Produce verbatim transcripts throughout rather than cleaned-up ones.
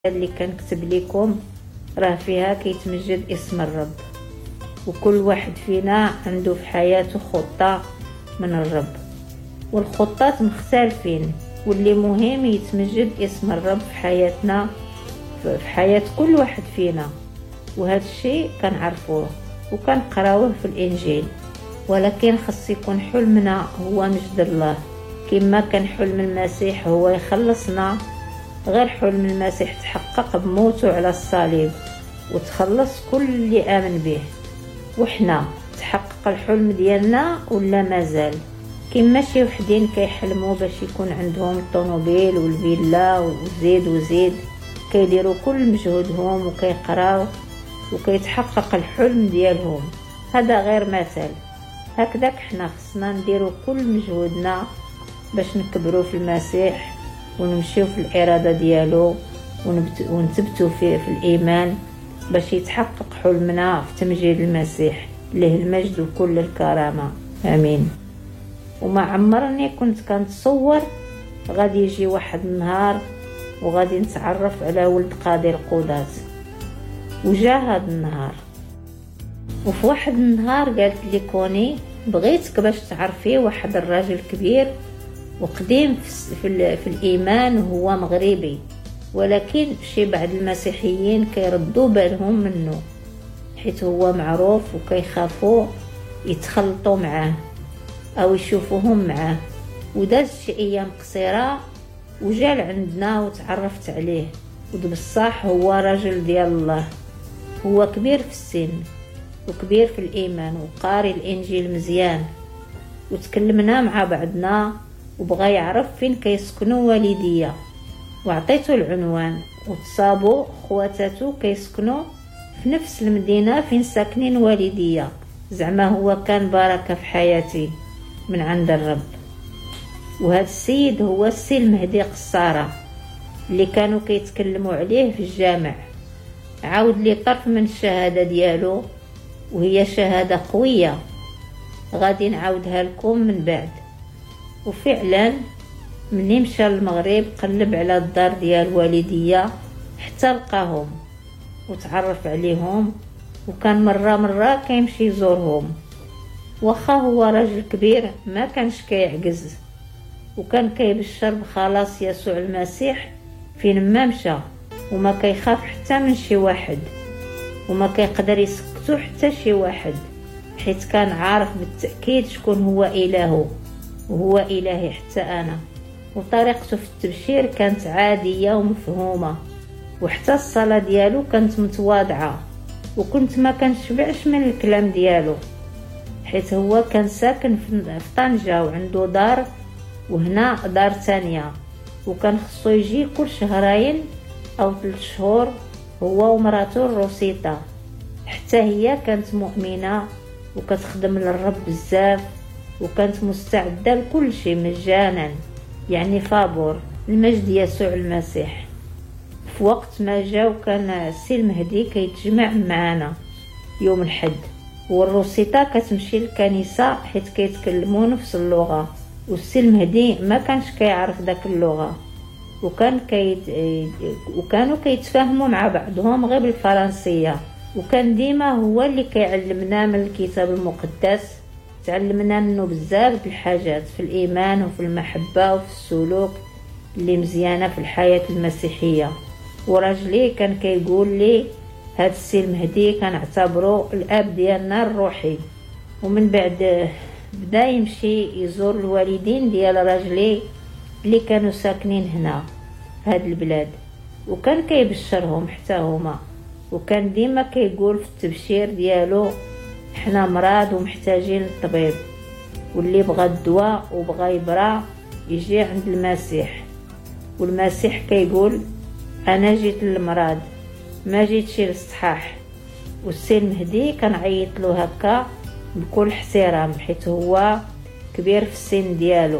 اللي كنكتب لكم راه فيها كيتمجد اسم الرب، وكل واحد فينا عنده في حياته خطة من الرب، والخطات مختلفين، واللي مهم يتمجد اسم الرب في حياتنا، في حياة كل واحد فينا. وهذا الشيء كنعرفوه وكنقراوه في الانجيل، ولكن خص يكون حلمنا هو مجد الله، كما كان حلم المسيح هو يخلصنا. غير حلم المسيح تحقق بموته على الصليب وتخلص كل اللي آمن به، وحنا تحقق الحلم ديالنا ولا مازال؟ كما شي وحدين كيحلموا باش يكون عندهم الطوموبيل والفيلا وزيد وزيد، كيديروا كل مجهودهم وكيقراو وكيتحقق الحلم ديالهم. هذا غير مثال. هكذاك حنا خصنا نديروا كل مجهودنا باش نكبروا في المسيح ونمشيو في الإرادة ديالو ونثبتوا فيه في الإيمان باش يتحقق حلمنا في تمجيد المسيح له المجد وكل الكرامة. آمين. وما عمرني كنت كنتصور غادي يجي واحد النهار وغادي نتعرف على ولد قاضي القضاة، وجا هذا النهار. وفي واحد النهار قالت لي كوني بغيتك باش تعرفي واحد الراجل كبير وقديم في, في الإيمان، وهو مغربي، ولكن شي بعض المسيحيين كيردوا بالهم منه حيث هو معروف وكيخافوا يتخلطوا معاه أو يشوفوهم معاه. وداز شي أيام قصيرة وجا لعندنا وتعرفت عليه، وبالصح هو رجل ديال الله، هو كبير في السن وكبير في الإيمان وقاري الإنجيل مزيان. وتكلمنا مع بعضنا وبغى يعرف فين كيسكنوا والديا، وعطيته العنوان، وتصابوا خواتاتو كيسكنوا في نفس المدينة فين ساكنين والديا. زعما هو كان بركة في حياتي من عند الرب. وهذا السيد هو السي المهدي قصارة اللي كانوا كيتكلموا عليه في الجامع. عاود لي طرف من الشهادة ديالو، وهي شهادة قوية غادي نعاودها لكم من بعد. وفعلا مني مشى للمغرب قلب على الدار ديال والديا حتى لقاهم وتعرف عليهم، وكان مرة مرة كيمشي يزورهم. واخا هو راجل كبير ما كانش كيعجز، وكان كيبشر بخلاص يسوع المسيح فين ما مشى، وما كيخاف حتى من شي واحد، وما كيقدر يسكتو حتى شي واحد، حيت كان عارف بالتأكيد شكون هو إلهه، وهو إلهي حتى أنا. وطريقته في التبشير كانت عادية ومفهومة، وحتى الصلاة ديالو كانت متواضعة، وكنت ما كنشبعش من الكلام ديالو، حيت هو كان ساكن في طنجة وعنده دار وهنا دار تانية، وكان خصو يجي كل شهرين أو ثلاث شهور هو ومراته الروسيطة. حتى هي كانت مؤمنة وكتخدم للرب بزاف، وكانت مستعدة لكل شيء مجانا، يعني فابور المجد يسوع المسيح. في وقت ما جا وكان السي المهدي كيتجمع معنا يوم الحد، والروسيطة كتمشي للكنيسة حيت كيتكلموا نفس اللغة، والسي المهدي ما كانش كيعرف داك اللغة، وكان كيت... وكانوا كيتفاهموا مع بعضهم غير بالفرنسية. وكان ديما هو اللي كيعلمنا من الكتاب المقدس، تعلمنا منه بزاف د الحاجات في الإيمان وفي المحبة وفي السلوك اللي مزيانة في الحياة المسيحية. وراجلي كان كيقول لي هاد السي المهدي كنعتبره الاب ديالنا الروحي. ومن بعد بدا يمشي يزور الوالدين ديال راجلي اللي كانوا ساكنين هنا في هاد البلاد، وكان كيبشرهم حتى هما، وكان ديما كيقول في التبشير ديالو حنا مراد ومحتاجين الطبيب، واللي بغى الدواء وبغى يبرى يجي عند المسيح. والمسيح كيقول انا جيت للمراد ما جيتش للصحاح. والسي المهدي كان عيط له هكا بكل احترام حيت هو كبير في السن ديالو.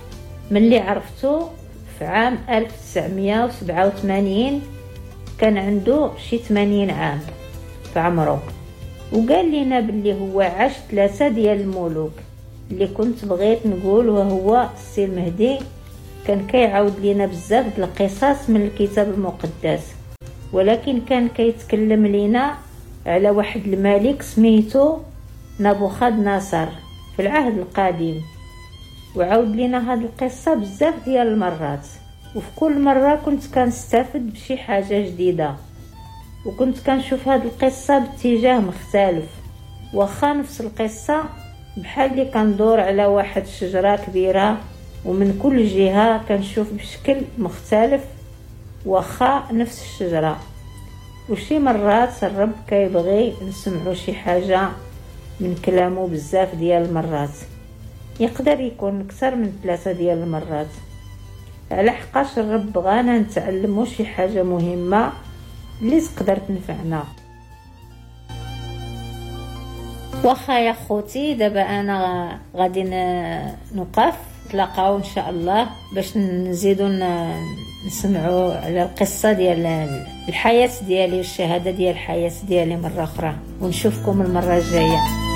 ملي عرفته في عام ألف وتسعمية وسبعة وثمانين كان عنده شي ثمانين عام في عمره، وقال لنا باللي هو عاش ثلاثة ديال الملوك اللي كنت بغيت نقول. وهو السي المهدي كان كيعاود لنا بزاف د القصص من الكتاب المقدس، ولكن كان كيتكلم لينا على واحد الملك سميتو نبوخذ نصر في العهد القديم، وعاود لينا هاد القصة بزاف ديال المرات، وفي كل مرة كنت كنستافد بشي حاجة جديدة، وكنت كنشوف هاد القصة باتجاه مختلف. واخا نفس القصة بحال اللي كندور على واحد الشجرة كبيرة ومن كل جهة كنشوف بشكل مختلف واخا نفس الشجرة. وشي مرات الرب كيبغي نسمعو شي حاجة من كلامه بزاف ديال المرات، يقدر يكون اكثر من ثلاثة ديال المرات، على حقاش الرب بغانا نتعلمو شي حاجة مهمة اللي تقدر تنفعنا. واخا يا خوتي دابا انا غادي نوقف، نتلاقاو ان شاء الله باش نزيدو نسمعوا على القصه ديال الحياه ديالي والشهاده ديال الحياه ديالي مره اخرى، ونشوفكم المره الجايه.